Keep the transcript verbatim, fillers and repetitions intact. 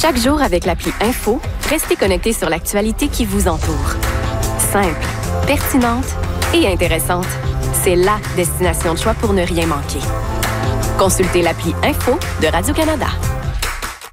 Chaque jour avec l'appli Info, restez connecté sur l'actualité qui vous entoure. Simple, pertinente et intéressante. C'est la destination de choix pour ne rien manquer. Consultez l'appli Info de Radio-Canada.